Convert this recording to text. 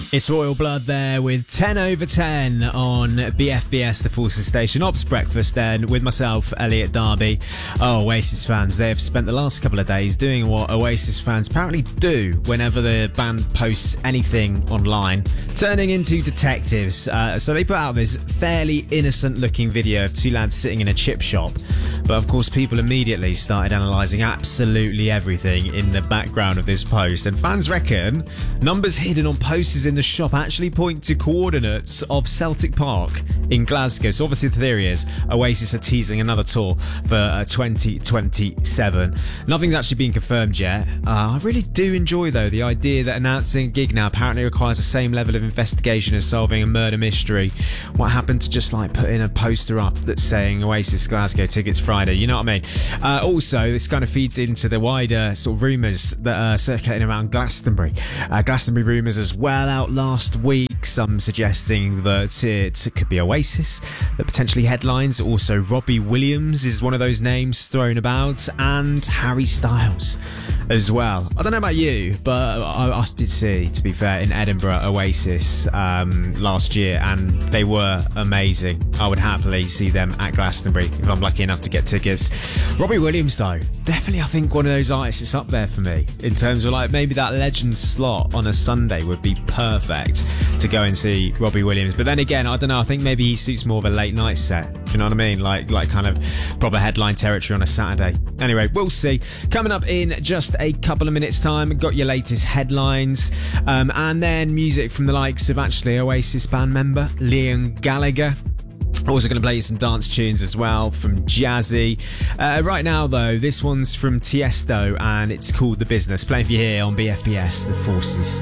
It's Royal Blood there with 10 over 10 on BFBS, the Forces Station Ops Breakfast, then with myself, Elliot Darby. Oh, Oasis fans, they have spent the last couple of days doing what Oasis fans apparently do whenever the band posts anything online, turning into detectives. So they put out this fairly innocent looking video of two lads sitting in a chip shop. But of course, people immediately started analysing absolutely everything in the background of this post. And fans reckon numbers hidden on posters in the shop actually point to coordinates of Celtic Park in Glasgow. So obviously the theory is Oasis are teasing another tour for 2027. Nothing's actually been confirmed yet. I really do enjoy, though, the idea that announcing a gig now apparently requires the same level of investigation as solving a murder mystery. What happened to just like putting a poster up that's saying Oasis Glasgow tickets Friday? You know what I mean? Also, this kind of feeds into the wider sort of rumours that are circulating around Glastonbury. Glastonbury rumours as well out last week. Some suggesting that it could be Oasis that potentially headlines. Also, Robbie Williams is one of those names thrown about, and Harry Styles as well. I don't know about you, but I did see, to be fair, in Edinburgh, Oasis last year, and they were amazing. I would happily see them at Glastonbury if I'm lucky enough to get tickets. Robbie Williams, though, definitely I think one of those artists that's up there for me in terms of like maybe that legend slot on a Sunday would be perfect to go and see Robbie Williams. But then again, I don't know, I think maybe he suits more of a late night set. Do you know what I mean? Like kind of proper headline territory on a Saturday. Anyway, we'll see. Coming up in just a couple of minutes time, got your latest headlines, and then music from the likes of actually Oasis band member Liam Gallagher. Also going to play you some dance tunes as well from Jazzy. Right now, though, this one's from Tiesto and it's called The Business. Playing for you here on BFBS, the Forces